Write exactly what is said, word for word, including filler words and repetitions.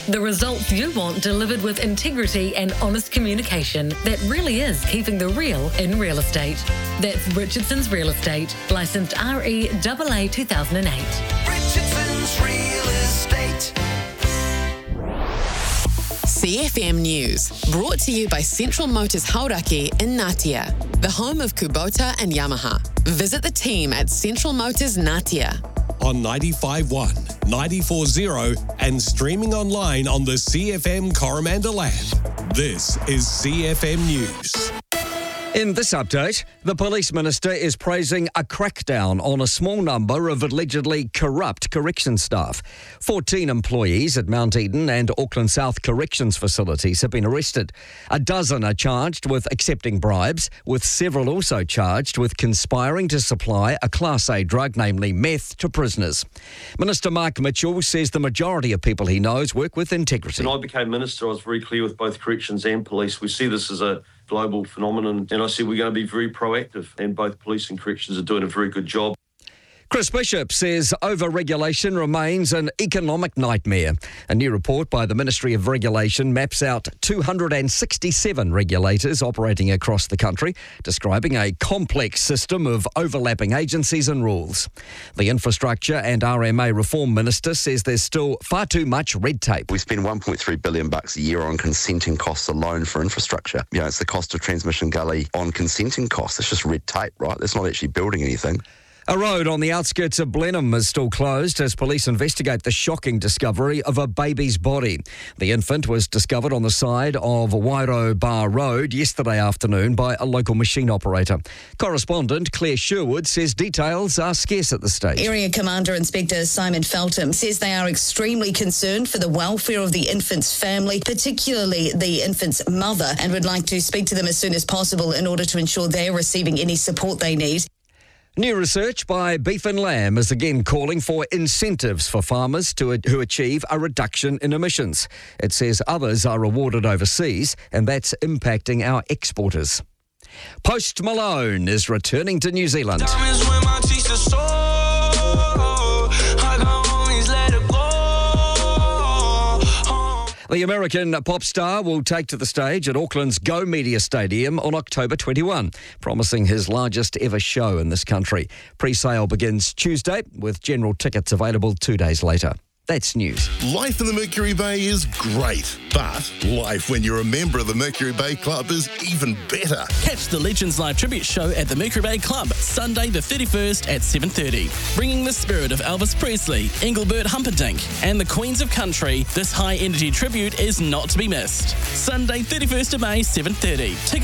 The results you want delivered with integrity and honest communication that really is keeping the real in real estate. That's Richardson's Real Estate, licensed R E A A two thousand eight. Richardson's Real Estate. C F M News, brought to you by Central Motors Hauraki in Ngatea, the home of Kubota and Yamaha. Visit the team at Central Motors Ngatea. On ninety-five point one, ninety-four point zero and streaming online on the C F M Coromandel app. This is C F M News. In this update, the Police Minister is praising a crackdown on a small number of allegedly corrupt correction staff. fourteen employees at Mount Eden and Auckland South corrections facilities have been arrested. A dozen are charged with accepting bribes, with several also charged with conspiring to supply a Class A drug, namely meth, to prisoners. Minister Mark Mitchell says the majority of people he knows work with integrity. When I became Minister, I was very clear with both corrections and police. We see this as a global phenomenon, and I said we're going to be very proactive, and both police and corrections are doing a very good job. Chris Bishop says over-regulation remains an economic nightmare. A new report by the Ministry of Regulation maps out two hundred sixty-seven regulators operating across the country, describing a complex system of overlapping agencies and rules. The Infrastructure and R M A Reform Minister says there's still far too much red tape. We spend one point three billion dollars bucks a year on consenting costs alone for infrastructure. You know, it's the cost of Transmission Gully on consenting costs. It's just red tape, right? That's not actually building anything. A road on the outskirts of Blenheim is still closed as police investigate the shocking discovery of a baby's body. The infant was discovered on the side of Wairo Bar Road yesterday afternoon by a local machine operator. Correspondent Claire Sherwood says details are scarce at this stage. Area Commander Inspector Simon Feltham says they are extremely concerned for the welfare of the infant's family, particularly the infant's mother, and would like to speak to them as soon as possible in order to ensure they are receiving any support they need. New research by Beef and Lamb is again calling for incentives for farmers to, who achieve a reduction in emissions. It says others are rewarded overseas, and that's impacting our exporters. Post Malone is returning to New Zealand. The American pop star will take to the stage at Auckland's Go Media Stadium on October twenty-first, promising his largest ever show in this country. Pre-sale begins Tuesday, with general tickets available two days later. That's news. Life in the Mercury Bay is great, but life when you're a member of the Mercury Bay Club is even better. Catch the Legends Live Tribute Show at the Mercury Bay Club, Sunday the thirty-first at seven thirty. Bringing the spirit of Elvis Presley, Engelbert Humperdinck and the Queens of Country, this high-energy tribute is not to be missed. Sunday thirty-first of May, seven thirty. Tickets